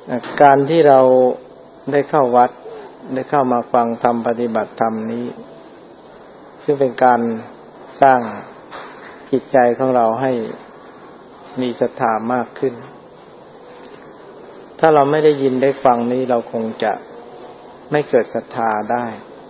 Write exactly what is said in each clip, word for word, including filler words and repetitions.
การที่เราได้เข้าวัดได้เข้ามาฟังธรรมปฏิบัติธรรมนี้ซึ่งเป็นการสร้างจิตใจของเราให้มีศรัทธามากขึ้นถ้าเราไม่ได้ยินได้ฟังนี้เราคงจะไม่เกิดศรัทธาได้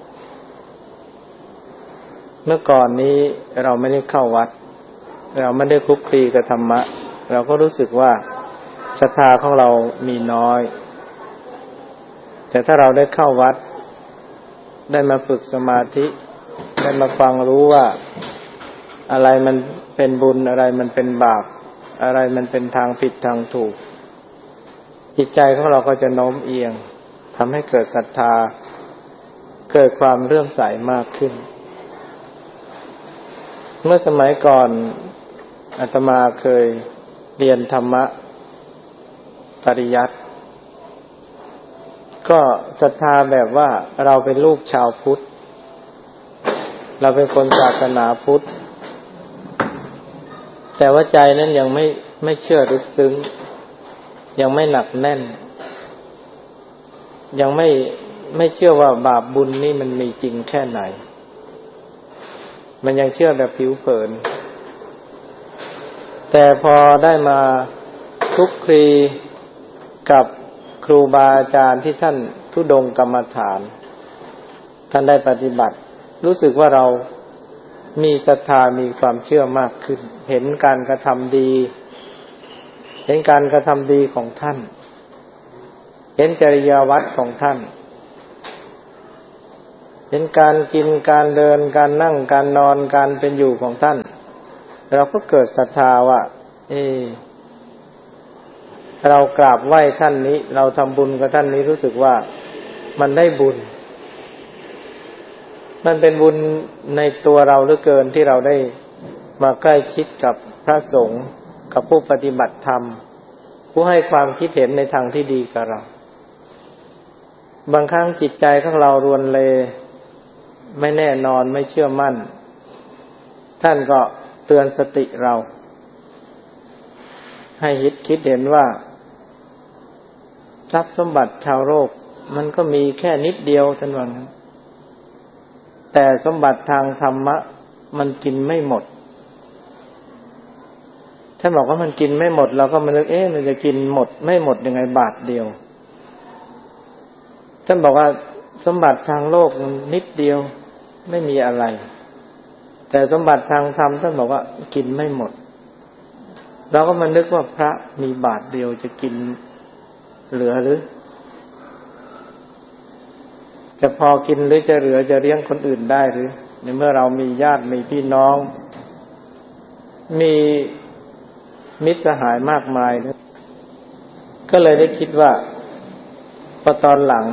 เมื่อก่อนนี้เราไม่ได้เข้าวัดเราไม่ได้คลุกคลีกับธรรมะเราก็รู้สึกว่าศรัทธาของเรามีน้อยแต่ถ้าเราได้เข้าวัดได้มาฝึกสมาธิได้มาฟังรู้ว่าอะไรมันเป็นบุญอะไรมันเป็นบาปอะไรมันเป็นทางผิดทางถูกจิตใจของเราก็จะโน้มเอียงทำให้เกิดศรัทธาเกิดความเลื่อมใสมากขึ้นเมื่อสมัยก่อนอาตมาเคยเรียนธรรมะปริยัติก็ศรัทธาแบบว่าเราเป็นลูกชาวพุทธเราเป็นคนศาสนาพุทธแต่ว่าใจนั้นยังไม่ไม่เชื่อลึกซึ้งยังไม่หนักแน่นยังไม่ไม่เชื่อว่าบาปบุญนี่มันมีจริงแค่ไหนมันยังเชื่อแบบผิวเผินแต่พอได้มาคลุกคลีกับครูบาอาจารย์ที่ท่านธุดงค์กรรมฐานท่านได้ปฏิบัติรู้สึกว่าเรามีศรัทธามีความเชื่อมากขึ้นเห็นการกระทำดีเห็นการกระทำดีของท่านเห็นจริยวัตรของท่านเห็นการกินการเดินการนั่งการนอนการเป็นอยู่ของท่านเราก็เกิดศรัทธาว่าเออเรากราบไหว้ท่านนี้เราทำบุญกับท่านนี้รู้สึกว่ามันได้บุญมันเป็นบุญในตัวเราเหลือเกินที่เราได้มาใกล้ชิดกับพระสงฆ์กับผู้ปฏิบัติธรรมผู้ให้ความคิดเห็นในทางที่ดีกับเราบางครั้งจิตใจของเรารวนเลไม่แน่นอนไม่เชื่อมั่นท่านก็เตือนสติเราให้คิดคิดเห็นว่าทรัพย์สมบัติชาวโลกมันก็มีแค่นิดเดียวท่านว่างั้นแต่สมบัติทางธรรมะมันกินไม่หมดท่านบอกว่ามันกินไม่หมดเราก็มานึกเอ๊ะมันจะกินหมดไม่หมดยังไงบาทเดียวท่านบอกว่าสมบัติทางโลกมันนิดเดียวไม่มีอะไรแต่สมบัติทางธรรมท่านบอกว่ากินไม่หมดเราก็มานึกว่าพระมีบาทเดียวจะกินเหลือหรือจะพอกินหรือจะเหลือจะเลี้ยงคนอื่นได้หรือในเมื่อเรามีญาติมีพี่น้องมีมิตรสหายมากมายนะก็เลยได้คิดว่าพอตอนหลัง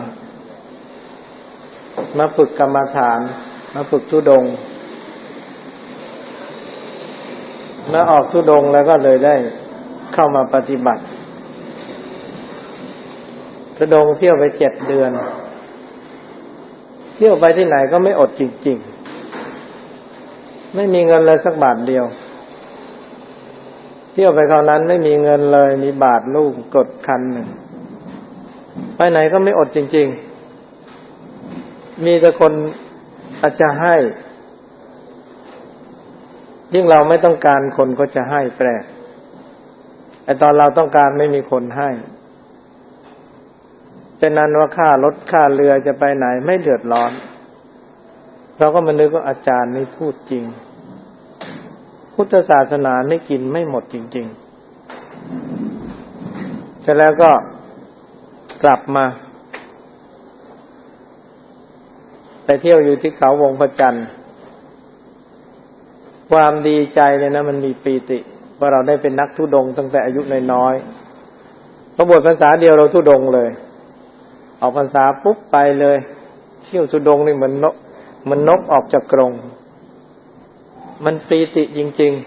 มาฝึกกรรมฐานมาฝึกธุดงค์เมื่อออกธุดงค์แล้วก็เลยได้เข้ามาปฏิบัติธุดงค์เที่ยวไปเจ็ดเดือนเที่ยวไปที่ไหนก็ไม่อดจริงๆไม่มีเงินเลยสักบาทเดียวเที่ยวไปคราวนั้นไม่มีเงินเลยมีบาทลูกกดคันหนึ่งไปไหนก็ไม่อดจริงๆมีแต่คนอาจจะให้ยิ่งเราไม่ต้องการคนก็จะให้แปลกไอ้ตอนเราต้องการไม่มีคนให้เป็นนั้นว่าค่ารถค่าเรือจะไปไหนไม่เดือดร้อนเราก็มานึกว่าอาจารย์นี่พูดจริงพุทธศาสนาไม่กินไม่หมดจริงๆเสร็จแล้วก็กลับมาไปเที่ยวอยู่ที่เขาวงพระจันทร์ความดีใจเลยนะมันมีปีติว่าเราได้เป็นนักธุดงค์ตั้งแต่อายุน้อยๆพอบวชพรรษาเดียวเราธุดงค์เลยออกพรรษาปุ๊บไปเลยเที่ยวธุดงค์นี่เหมือนนกเหมือนนกออกจากกรงมันปีติจริง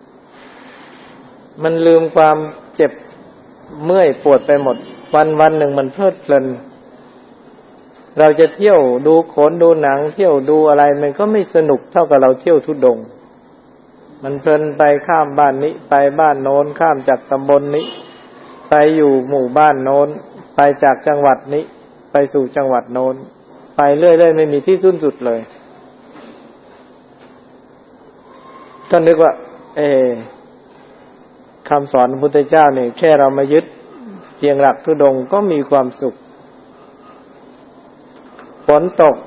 ๆมันลืมความเจ็บเมื่อยปวดไปหมดวันๆหนึ่งมันเพลิดเพลินเราจะเที่ยวดูโขนดูหนังเที่ยวดูอะไรมันก็ไม่สนุกเท่ากับเราเที่ยวธุดงค์มันเพลินไปข้ามบ้านนี้ไปบ้านโน้นข้ามจากตำบลนี้ไปอยู่หมู่บ้านโน้นไปจากจังหวัดนี้ไปสู่จังหวัดโน้นไปเรื่อยๆไม่มีที่สิ้นสุดเลยก็นึกว่าเอคำสอนพระพุทธเจ้าเนี่ยแค่เรามายึดเพียงหลักธุดงค์ก็มีความสุขฝนตก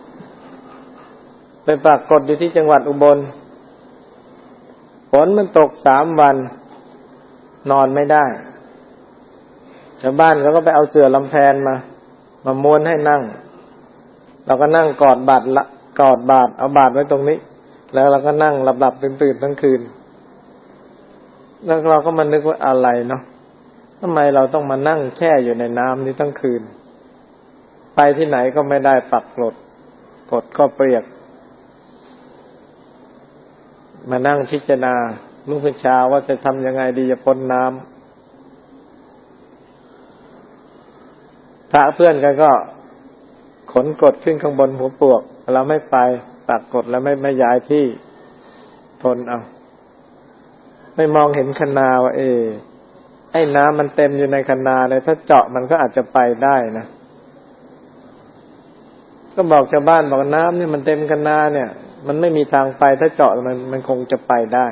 ไปปรากฏอยู่ที่จังหวัดอุบลฝนมันตกสามวันนอนไม่ได้ชาวบ้านเขาก็ไปเอาเสื่อลำแพนมามาม้วนให้นั่งเราก็นั่งกอดบาตรละกอดบาตรเอาบาตรไว้ตรงนี้แล้วเราก็นั่งหลับๆตื่นๆทั้งคืนแล้วเราก็มานึกว่าอะไรเนาะทำไมเราต้องมานั่งแช่อยู่ในน้ำนี้ทั้งคืนไปที่ไหนก็ไม่ได้ปักกรดกดก็เปียกมานั่งพิจารณารุ่งขึ้นเช้าว่าจะทำยังไงดีจะพ้นน้ำพระเพื่อนกันก็ขนกรดขึ้นข้างบนหัวปวกเราไม่ไปปักกรดแล้วไม่ไม่ย้ายที่ทนเอาไม่มองเห็นคะนาว่าเอไอ้น้ำมันเต็มอยู่ในคะนาเลยถ้าเจาะมันก็อาจจะไปได้นะก็บอกชาวบ้านบอกน้ำเนี่ยมันเต็มคะนาเนี่ยมันไม่มีทางไปถ้าเจาะมันมันคงจะไปได้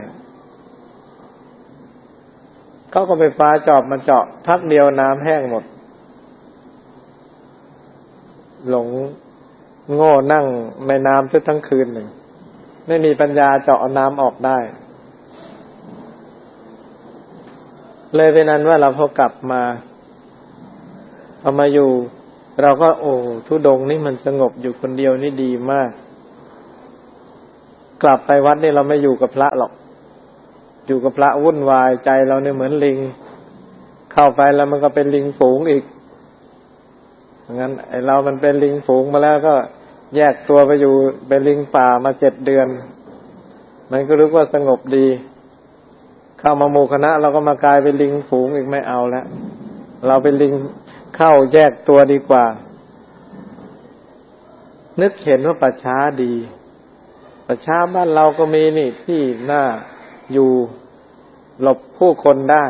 เขาก็ไปฟ้าจอบมาเจาะพักเดียวน้ำแห้งหมดหลงโง่นั่งในน้ำทั้งคืนหนึ่งไม่มีปัญญาเจาะเอาน้ำออกได้เลยเป็นนั้นว่าเราพอกลับมาพอมาอยู่เราก็โอ้ธุดงค์นี่มันสงบอยู่คนเดียวนี่ดีมากกลับไปวัดนี่เราไม่อยู่กับพระหรอกอยู่กับพระวุ่นวายใจเราเนี่ยเหมือนลิงเข้าไปแล้วมันก็เป็นลิงฝูงอีกงั้นไอ้เรามันเป็นลิงฝูงมาแล้วก็แยกตัวไปอยู่เป็นลิงป่ามาเจ็ดเดือนมันก็รู้ว่าสงบดีเข้ามาหมู่คณะเราก็มากลายเป็นลิงฝูงอีกไม่เอาแล้วเราเป็นลิงเข้าแยกตัวดีกว่านึกเห็นว่าป่าช้าดีป่าช้าบ้านเราก็มีนี่ที่น่าอยู่หลบผู้คนได้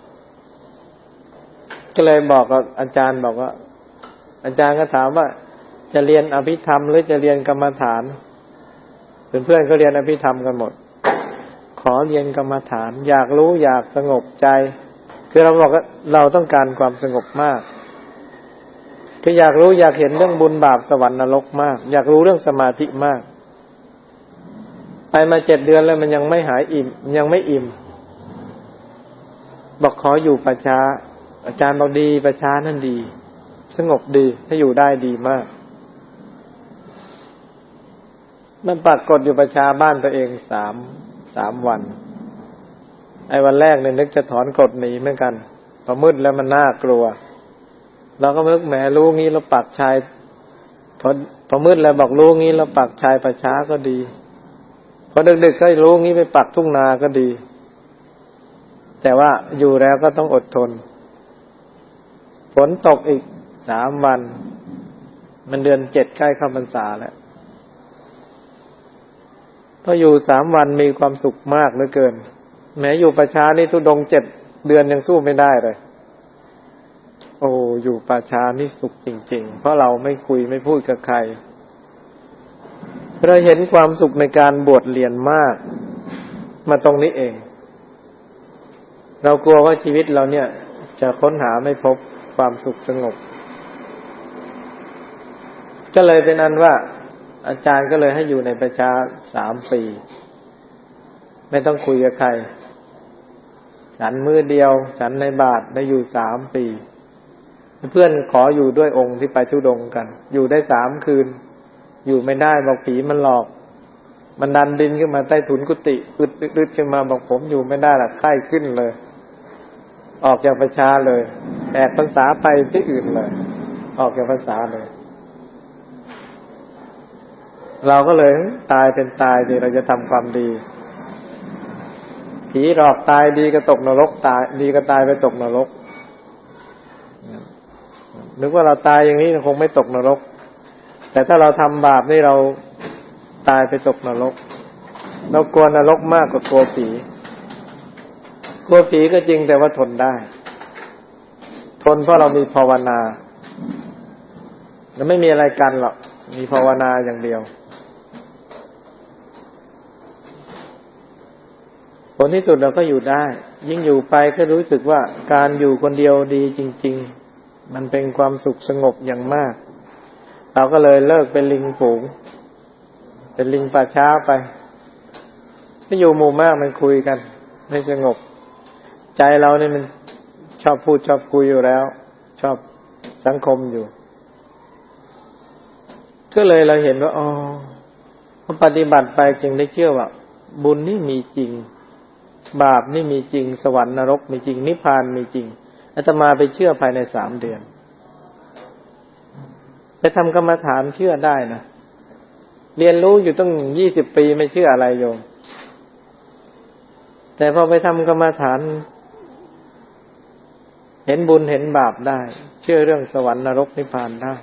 ก็เลยบอกกับอาจารย์บอกว่าอาจารย์ก็ถามว่าจะเรียนอภิธรรมหรือจะเรียนกรรมฐานเพื่อนๆก็เรียนอภิธรรมกันหมดขอเรียนกรรมฐานอยากรู้อยากสงบใจคือเราบอกว่าเราต้องการความสงบมากคืออยากรู้อยากเห็นเรื่องบุญบาปสวรรค์นรกมากอยากรู้เรื่องสมาธิมากไปมาเจ็ดเดือนแล้วมันยังไม่หายอิ่มยังไม่อิ่มบอกขออยู่ป่าช้าอาจารย์บอกดีป่าช้านั่นดีสงบดีถ้าอยู่ได้ดีมากมันปรากฏอยู่ป่าช้าบ้านตัวเองสามสามวันไอ้วันแรกเนี่ยนึกจะถอนกฎหนีเหมือนกันพอมืดแล้วมันน่ากลัวเราก็นึกแหมรู้งี้เราปักชายพอพอมืดแล้วบอกรู้งี้เราปักชายป่าช้าก็ดีพอดึกๆก็รู้งี้ไปปักทุ่งนาก็ดีแต่ว่าอยู่แล้วก็ต้องอดทนฝนตกอีกสามวันมันเดือนเจ็ดใกล้เข้าพรรษาแล้วพออยู่สามวันมีความสุขมากเหลือเกินแม้อยู่ป่าช้านี่ธุดงค์เจ็ดเดือนยังสู้ไม่ได้เลยโอ้อยู่ป่าช้านี่สุขจริงๆเพราะเราไม่คุยไม่พูดกับใครเราเห็นความสุขในการบวชเรียนมากมาตรงนี้เองเรากลัวว่าชีวิตเราเนี่ยจะค้นหาไม่พบความสุขสงบก็เลยเป็นอันว่าอาจารย์ก็เลยให้อยู่ในป่าช้าสามปีไม่ต้องคุยกับใครฉันมื้อเดียวฉันในบาตรได้อยู่สามปีเพื่อนขออยู่ด้วยองค์ที่ไปธุดงค์กันอยู่ได้สามคืนอยู่ไม่ได้บอกผีมันหลอกมันดันดินขึ้นมาใต้ถุนกุฏิอึดๆขึ้นมาบอกผมอยู่ไม่ได้ละไข้ขึ้นเลยออกจากป่าช้าเลยแตกพรรษาไปที่อื่นเลยออกจากพรรษาเลยเราก็เลยตายเป็นตายดีเราจะทำความดีผีหลอกตายดีก็ตกนรกตายดีก็ตายไปตกนรกนึกว่าเราตายอย่างนี้คงไม่ตกนรกแต่ถ้าเราทำบาปนี่เราตายไปตกนรกเรากลัวนรกมากกว่ากลัวผีกลัวผีก็จริงแต่ว่าทนได้ททนเพราะเรามีภาวนาแล้วไม่มีอะไรกันหรอกมีภาวนาอย่างเดียวผลที่สุดเราก็อยู่ได้ยิ่งอยู่ไปก็รู้สึกว่าการอยู่คนเดียวดีจริงๆมันเป็นความสุขสงบอย่างมากเราก็เลยเลิกเป็นลิงฝูงเป็นลิงป่าช้าไปถ้าอยู่หมู่มากมันคุยกันไม่สงบใจเราเนี่ยมันชอบพูดชอบคุยอยู่แล้วชอบสังคมอยู่ก็เลยเราเห็นว่าอ๋อพอปฏิบัติไปจึงได้เชื่อว่าบุญนี่มีจริงบาปนี่มีจริงสวรรค์นรกมีจริงนิพพานมีจริงอาตมาไปเชื่อภายในสามเดือนไปทำกรรมฐานเชื่อได้นะเรียนรู้อยู่ตั้งยี่สิบปีไม่เชื่ออะไรโยมแต่พอไปทำกรรมฐานเห็นบุญเห็นบาปได้เชื่อเรื่องสวรรค์นรกนิพพานได้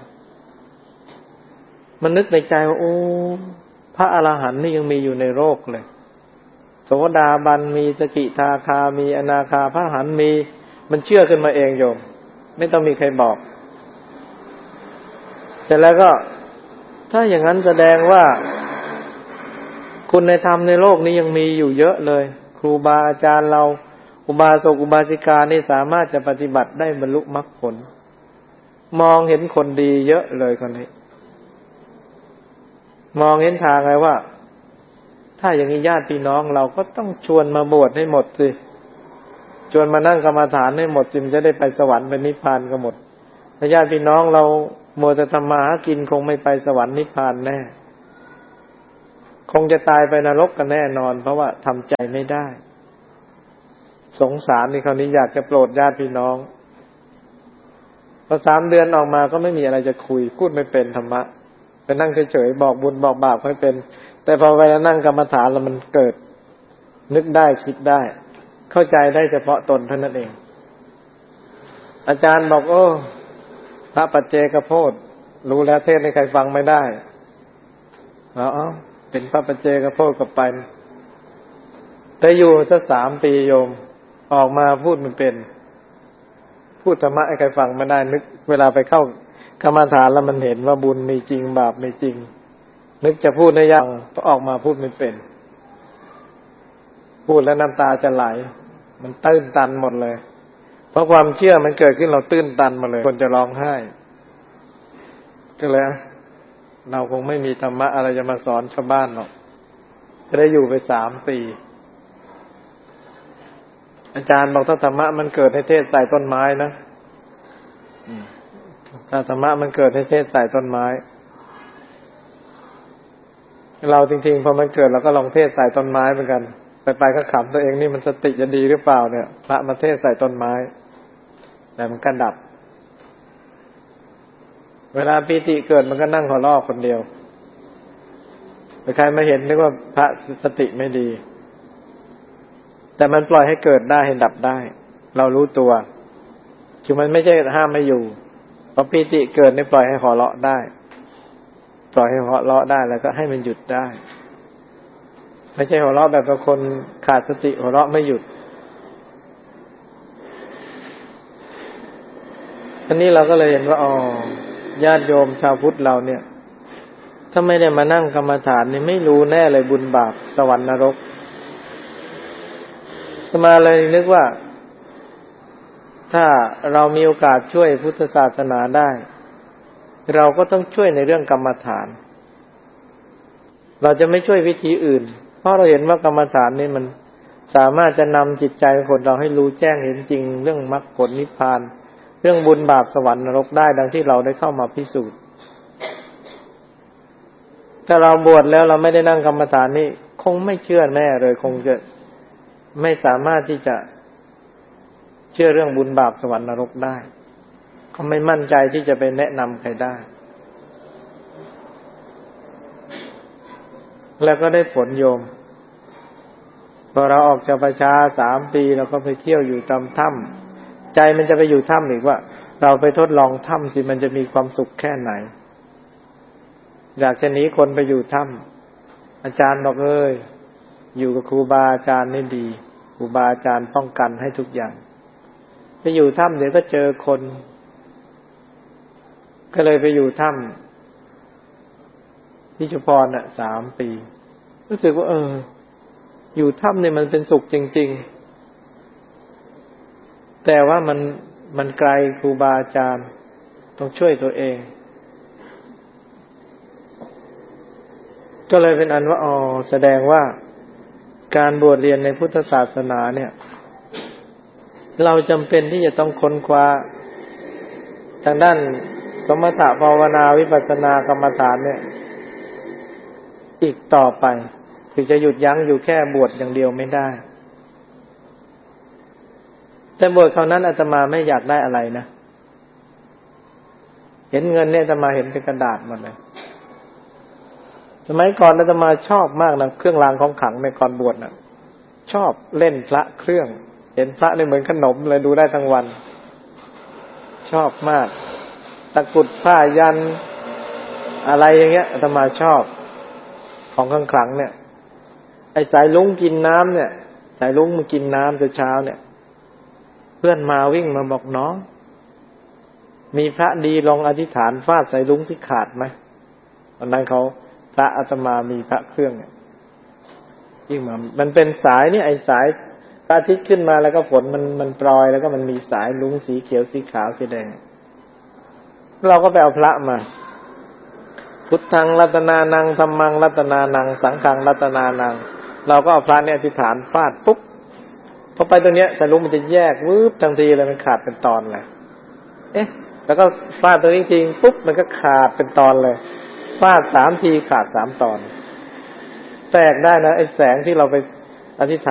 มันนึกในใจว่าโอ้พระอรหันต์นี่ยังมีอยู่ในโลกเลยโสดาบันมีสกิทาคามีอนาคาพระอรหันต์มีมันเชื่อขึ้นมาเองโยมไม่ต้องมีใครบอกเสร็จแล้วก็ถ้าอย่างนั้นแสดงว่าคุณในธรรมในโลกนี้ยังมีอยู่เยอะเลยครูบาอาจารย์เราอุบาสกอุบาสิกานี่สามารถจะปฏิบัติได้บรรลุมรรคผลมองเห็นคนดีเยอะเลยคนนี้มองเห็นทางเลยว่าถ้าอย่างนี้ญาติพี่น้องเราก็ต้องชวนมาบวชให้หมดสิชวนมานั่งกรรมฐานให้หมดสิมันจะได้ไปสวรรค์ไปนิพพานกันหมดถ้าญาติพี่น้องเรามัวแต่ทำมาหากินคงไม่ไปสวรรค์นิพพานแน่คงจะตายไปนรกกันแน่นอนเพราะว่าทำใจไม่ได้สงสารนี่คราวนี้อยากจะโปรดญาติพี่น้องพอสามเดือนออกมาก็ไม่มีอะไรจะคุยพูดไม่เป็นธรรมะไปนั่งเฉยๆบอกบุญบอกบาปไม่เป็นแต่พอไปนั่งกรรมฐานแล้วมันเกิดนึกได้คิดได้เข้าใจได้เฉพาะตนเท่านั้นเองอาจารย์บอกโอ้พระปัจเจกโพธิ์รู้แล้วเทศให้ใครฟังไม่ได้อ๋อเป็นพระปัจเจกโพธิ์ก็ไปแต่อยู่สักสามปีโยมออกมาพูดมันเป็นพูดธรรมะให้ใครฟังไม่ได้นึกเวลาไปเข้ากรรมฐานแล้วมันเห็นว่าบุญมีจริงบาปมีจริงนึกจะพูดได้ยังก็ออกมาพูดไม่เป็นพูดแล้วน้ำตาจะไหลมันตื้นตันหมดเลยเพราะความเชื่อมันเกิดขึ้นเราตื้นตันมาเลยคนจะร้องไห้ก็เลยเราคงไม่มีธรรมะอะไรจะมาสอนชาวบ้านหรอกจะได้อยู่ไปสามปีอาจารย์บอกถ้าธรรมะมันเกิดให้เทศใส่ต้นไม้นะถ้าธรรมะมันเกิดให้เทศใส่ต้นไม้เราจริงๆพอมันเกิดเราก็ลองเทศใส่ต้นไม้เหมือนกันไปไปก็ขำตัวเองนี่มันสติจะดีหรือเปล่าเนี่ยพระมาเทศใส่ต้นไม้แต่มันก็ดับเวลาปีติเกิดมันก็นั่งหัวเราะคนเดียวใครมาเห็นนึกว่าพระสติไม่ดีแต่มันปล่อยให้เกิดได้ให้ดับได้เรารู้ตัวคือมันไม่ใช่ห้ามไม่อยู่พอปีติเกิดนี่ปล่อยให้หัวเราะได้ปล่อยให้หัวเราะได้แล้วก็ให้มันหยุดได้ไม่ใช่หัวเราะแบบบางคนขาดสติหัวเราะไม่หยุดอันนี้เราก็เลยเห็นว่าอ๋อญาติโยมชาวพุทธเราเนี่ยถ้าไม่ได้มานั่งกรรมฐานนี่ไม่รู้แน่เลยบุญบาปสวรรค์นรกอาตมาเลยนึกว่าถ้าเรามีโอกาสช่วยพุทธศาสนาได้เราก็ต้องช่วยในเรื่องกรรมฐานเราจะไม่ช่วยวิธีอื่นเพราะเราเห็นว่ากรรมฐานนี่มันสามารถจะนำจิตใจของคนเราให้รู้แจ้งเห็นจริงเรื่องมรรคผลนิพพานเรื่องบุญบาปสวรรค์นรกได้ดังที่เราได้เข้ามาพิสูจน์ถ้าเราบวชแล้วเราไม่ได้นั่งกรรมฐานนี่คงไม่เชื่อแน่เลยคงจะไม่สามารถที่จะเชื่อเรื่องบุญบาปสวรรค์นรกได้เขาไม่มั่นใจที่จะไปแนะนำใครได้แล้วก็ได้ผลโยมพอเราออกจากประชาสามปีเราก็ไปเที่ยวอยู่ตามถ้ำใจมันจะไปอยู่ถ้ำอีกว่าเราไปทดลองถ้ำสิมันจะมีความสุขแค่ไหนอยากจะหนีคนไปอยู่ถ้ำอาจารย์บอกเอ้ยอยู่กับครูบาอาจารย์นี่ดีครูบาอาจารย์ป้องกันให้ทุกอย่างไปอยู่ถ้ำเดี๋ยวก็เจอคนก็เลยไปอยู่ถ้ำที่ชุมพรน่ะสามปีรู้สึกว่าเอออยู่ถ้ำเนี่ยมันเป็นสุขจริงๆแต่ว่ามันมันไกลครูบาอาจารย์ต้องช่วยตัวเองก็เลยเป็นอันว่าอ๋อแสดงว่าการบวชเรียนในพุทธศาสนาเนี่ยเราจำเป็นที่จะต้องค้นคว้าทางด้านสมถะภาวนาวิปัสสนากรรมฐานเนี่ยอีกต่อไปถึงจะหยุดยั้งอยู่แค่บวชอย่างเดียวไม่ได้แต่บวชคราวนั้นอาตมาไม่อยากได้อะไรนะเห็นเงินเนี่ยอาตมาเห็นเป็นกระดาษหมดเลยสมัยก่อนอาตมาชอบมากนะเครื่องรางของขลังในก่อนบวชน่ะชอบเล่นพระเครื่องเห็นพระเนี่ยเหมือนขนมเลยดูได้ทั้งวันชอบมากตะกรุดผ้ายันอะไรอย่างเงี้ยอาตมาชอบของข้างขลังเนี่ยไอ้สายลุงกินน้ำเนี่ยสายลุงมันกินน้ำแต่เช้าเนี่ยเพื่อนมาวิ่งมาบอกน้องมีพระดีลองอธิษฐานฟาดสายลุงสิขาดไหมวันนั้นเขาพระอาตมามีพระเครื่องเนี่ยยิ่งมามันเป็นสายนี่ไอ้สายพระอาทิตย์ขึ้นมาแล้วก็ฝนมันมันปล่อยแล้วก็มันมีสายลุงสีเขียวสีขาวสีแดงเราก็ไปเอาพระมาพุทธังรัตนานังธัมมังรัตนานังสังฆังรัตนานังเราก็เอาพระเนี่ยอธิษฐานฟาดปุ๊บพอไปตรงเนี้ยสายลุงมันจะแยกวืบทันทีเลยมันขาดเป็นตอนเลยเอ๊ะแล้วก็ฟาดตัวนี้จริงปุ๊บมันก็ขาดเป็นตอนเลยฟาดสามทีขาดสามตอนแตกได้นะไอ้แสงที่เราไปอธิษฐาน